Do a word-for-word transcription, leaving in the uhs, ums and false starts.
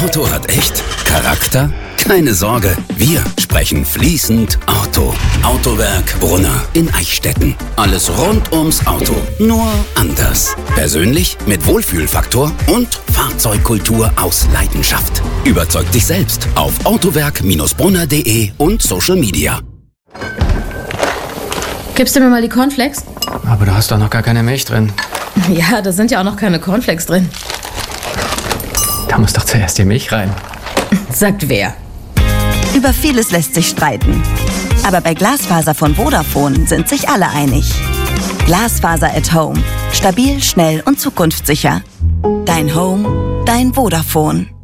Auto hat echt Charakter? Keine Sorge, wir sprechen fließend Auto. Autowerk Brunner in Eichstätten. Alles rund ums Auto, nur anders. Persönlich mit Wohlfühlfaktor und Fahrzeugkultur aus Leidenschaft. Überzeug dich selbst auf autowerk Bindestrich brunner punkt de und Social Media. Gibst du mir mal die Cornflakes? Aber da hast doch noch gar keine Milch drin. Ja, da sind ja auch noch keine Cornflakes drin. Da muss doch zuerst die Milch rein. Sagt wer? Über vieles lässt sich streiten. Aber bei Glasfaser von Vodafone sind sich alle einig. Glasfaser at Home. Stabil, schnell und zukunftssicher. Dein Home, dein Vodafone.